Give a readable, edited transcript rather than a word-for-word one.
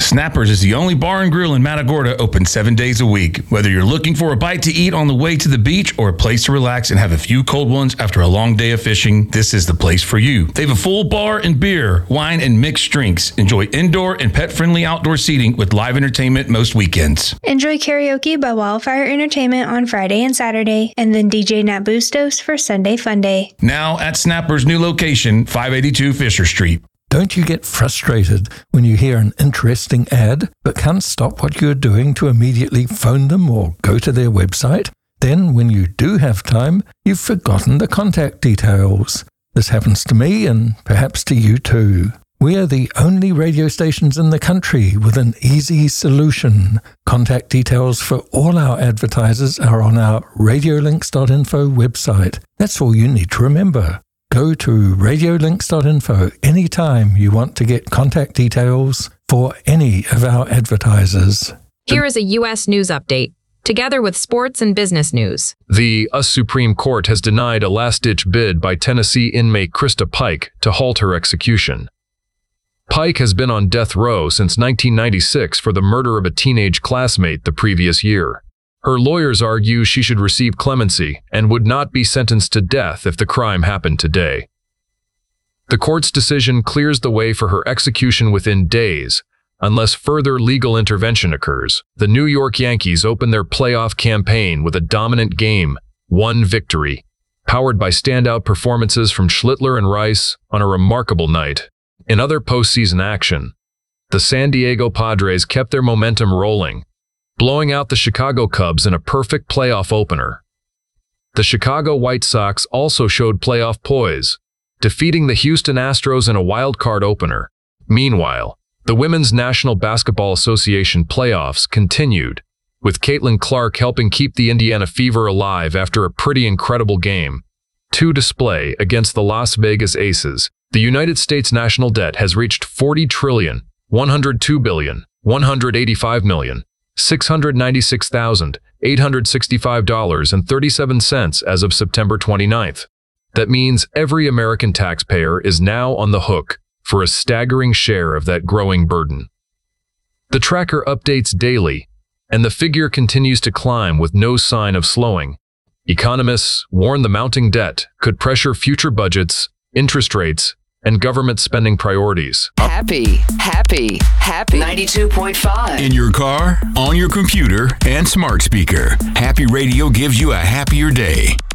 Snappers is the only bar and grill in Matagorda open 7 days a week. Whether you're looking for a bite to eat on the way to the beach or a place to relax and have a few cold ones after a long day of fishing, this is the place for you. They have a full bar and beer, wine, and mixed drinks. Enjoy indoor and pet-friendly outdoor seating with live entertainment most weekends. Enjoy karaoke by Wildfire Entertainment on Friday and Saturday, and then DJ Nat Bustos for Sunday Fun Day. Now at Snappers' new location, 582 Fisher Street. Don't you get frustrated when you hear an interesting ad but can't stop what you're doing to immediately phone them or go to their website? Then, when you do have time, you've forgotten the contact details. This happens to me and perhaps to you too. We are the only radio stations in the country with an easy solution. Contact details for all our advertisers are on our radiolinks.info website. That's all you need to remember. Go to radiolinks.info anytime you want to get contact details for any of our advertisers. Here is a U.S. news update, together with sports and business news. The U.S. Supreme Court has denied a last-ditch bid by Tennessee inmate Krista Pike to halt her execution. Pike has been on death row since 1996 for the murder of a teenage classmate the previous year. Her lawyers argue she should receive clemency and would not be sentenced to death if the crime happened today. The court's decision clears the way for her execution within days, unless further legal intervention occurs. The New York Yankees open their playoff campaign with a dominant Game 1 victory, powered by standout performances from Schlittler and Rice on a remarkable night. In other postseason action, the San Diego Padres kept their momentum rolling, blowing out the Chicago Cubs in a perfect playoff opener. The Chicago White Sox also showed playoff poise, defeating the Houston Astros in a wild-card opener. Meanwhile, the Women's National Basketball Association playoffs continued, with Caitlin Clark helping keep the Indiana Fever alive after a pretty incredible Game 2 display against the Las Vegas Aces. The United States national debt has reached $40,102,185,696,865.37 as of September 29th. That means every American taxpayer is now on the hook for a staggering share of that growing burden. The tracker updates daily, and the figure continues to climb with no sign of slowing. Economists warn the mounting debt could pressure future budgets, interest rates, and government spending priorities. Happy 92.5. In your car, on your computer, and smart speaker. Happy Radio gives you a happier day.